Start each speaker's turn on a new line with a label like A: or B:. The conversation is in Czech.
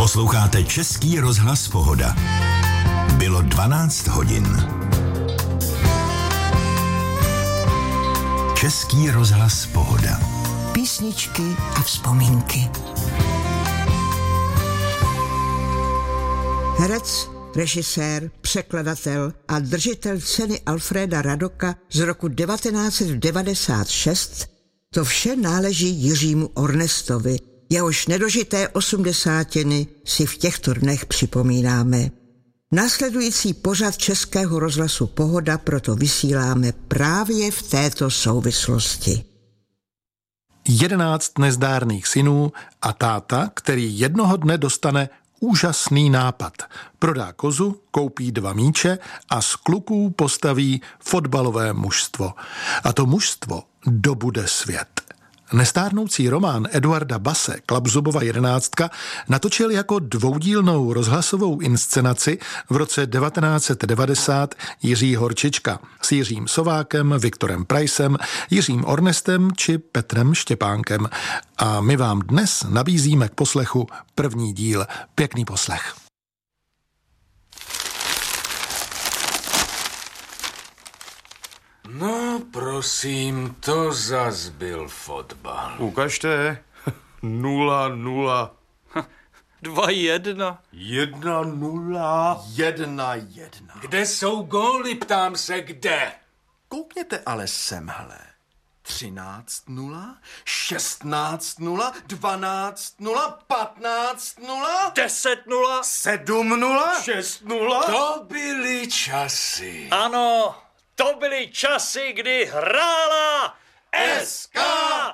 A: Posloucháte Český rozhlas Pohoda. Bylo 12 hodin. Český rozhlas Pohoda.
B: Písničky a vzpomínky. Herec, režisér, překladatel a držitel ceny Alfréda Radoka z roku 1996, to vše náleží Jiřímu Ornestovi, jehož nedožité 80 si v těchto dnech připomínáme. Následující pořad Českého rozhlasu Pohoda proto vysíláme právě v této souvislosti.
C: 11 nezdárných synů a táta, který jednoho dne dostane úžasný nápad. Prodá kozu, koupí 2 míče a z kluků postaví fotbalové mužstvo. A to mužstvo dobude svět. Nestárnoucí román Eduarda Base Klapzubova 11 natočil jako dvoudílnou rozhlasovou inscenaci v roce 1990 Jiří Horčička s Jiřím Sovákem, Viktorem Prajsem, Jiřím Ornestem či Petrem Štěpánkem. A my vám dnes nabízíme k poslechu první díl. Pěkný poslech.
D: No, prosím, to zas byl fotbal.
E: Ukažte. 0-0.
F: 2-1.
E: 1-0.
G: 1-1.
D: Kde jsou góly, ptám se, kde?
G: Koukněte ale semhle. 13-0, 16-0, 12-0, 15-0,
F: 10-0.
G: 7-0,
E: 6-0.
D: To byly časy.
F: Ano, to byly časy, kdy hrála SK